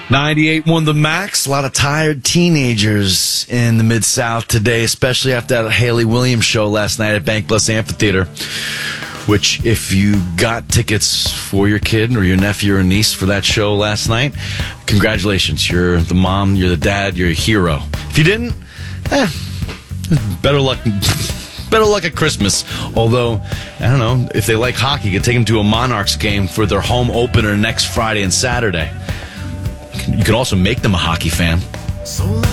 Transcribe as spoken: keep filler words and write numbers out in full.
ninety-eight won the Max. A lot of tired teenagers in the Mid-South today, especially after that Haley Williams show last night at Bank Plus Amphitheater, which if you got tickets for your kid or your nephew or niece for that show last night, congratulations. You're the mom, you're the dad, you're a hero. If you didn't, eh, better luck. Better luck at Christmas. Although, I don't know, if they like hockey, you can take them to a Monarchs game for their home opener next Friday and Saturday. You can also make them a hockey fan.